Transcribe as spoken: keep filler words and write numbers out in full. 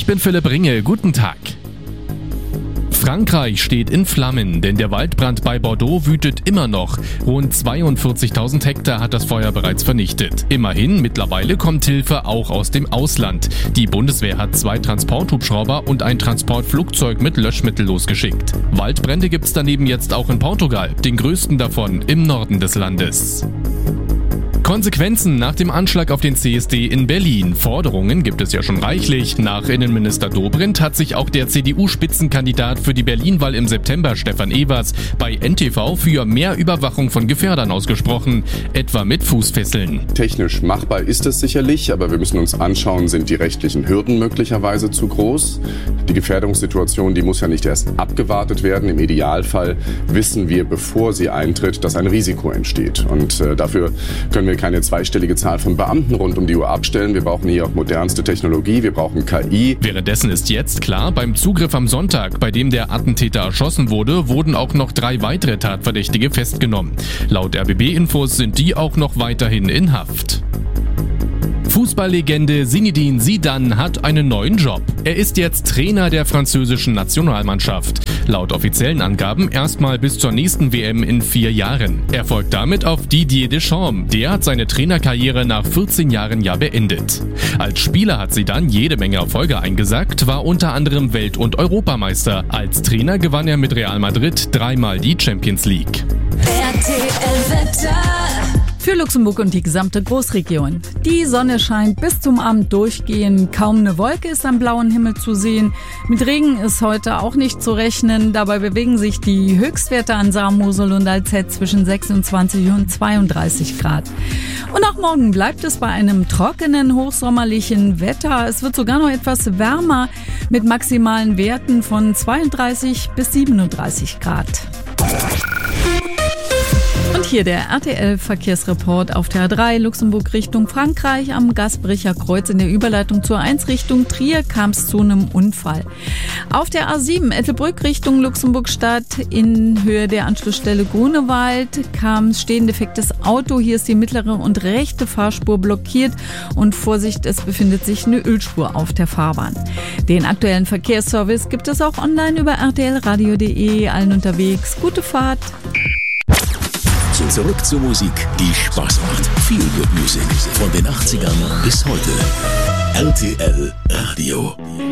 Ich bin Philipp Ringe, guten Tag. Frankreich steht in Flammen, denn der Waldbrand bei Bordeaux wütet immer noch. Rund zweiundvierzigtausend Hektar hat das Feuer bereits vernichtet. Immerhin, mittlerweile kommt Hilfe auch aus dem Ausland. Die Bundeswehr hat zwei Transporthubschrauber und ein Transportflugzeug mit Löschmittel losgeschickt. Waldbrände gibt's daneben jetzt auch in Portugal, den größten davon im Norden des Landes. Konsequenzen nach dem Anschlag auf den C S D in Berlin. Forderungen gibt es ja schon reichlich. Nach Innenminister Dobrindt hat sich auch der C D U-Spitzenkandidat für die Berlin-Wahl im September, Stefan Evers, bei N T V für mehr Überwachung von Gefährdern ausgesprochen, etwa mit Fußfesseln. Technisch machbar ist es sicherlich, aber wir müssen uns anschauen, sind die rechtlichen Hürden möglicherweise zu groß? Die Gefährdungssituation, die muss ja nicht erst abgewartet werden. Im Idealfall wissen wir, bevor sie eintritt, dass ein Risiko entsteht. Und äh, dafür können wir keine zweistellige Zahl von Beamten rund um die Uhr abstellen. Wir brauchen hier auch modernste Technologie, wir brauchen K I. Währenddessen ist jetzt klar, beim Zugriff am Sonntag, bei dem der Attentäter erschossen wurde, wurden auch noch drei weitere Tatverdächtige festgenommen. Laut R B B-Infos sind die auch noch weiterhin in Haft. Fußballlegende Zinedine Zidane hat einen neuen Job. Er ist jetzt Trainer der französischen Nationalmannschaft. Laut offiziellen Angaben erstmal bis zur nächsten W M in vier Jahren. Er folgt damit auf Didier Deschamps. Der hat seine Trainerkarriere nach vierzehn Jahren ja beendet. Als Spieler hat Zidane jede Menge Erfolge eingesackt, war unter anderem Welt- und Europameister. Als Trainer gewann er mit Real Madrid dreimal die Champions League. R T L-Wetter. Für Luxemburg und die gesamte Großregion. Die Sonne scheint bis zum Abend durchgehend. Kaum eine Wolke ist am blauen Himmel zu sehen. Mit Regen ist heute auch nicht zu rechnen. Dabei bewegen sich die Höchstwerte an Saar, Mosel und Alzette zwischen sechsundzwanzig und zweiunddreißig Grad. Und auch morgen bleibt es bei einem trockenen, hochsommerlichen Wetter. Es wird sogar noch etwas wärmer mit maximalen Werten von zweiunddreißig bis siebenunddreißig Grad. Und hier der R T L-Verkehrsreport auf der A drei Luxemburg Richtung Frankreich. Am Gasbricher Kreuz in der Überleitung zur eins Richtung Trier kam es zu einem Unfall. Auf der A sieben Ettelbrück Richtung Luxemburg-Stadt in Höhe der Anschlussstelle Grunewald kam stehendefektes Auto. Hier ist die mittlere und rechte Fahrspur blockiert und Vorsicht, es befindet sich eine Ölspur auf der Fahrbahn. Den aktuellen Verkehrsservice gibt es auch online über r t l radio punkt d e. Allen unterwegs gute Fahrt. Zurück zur Musik, die Spaß macht. Feel Good Music von den achtzigern bis heute. R T L Radio.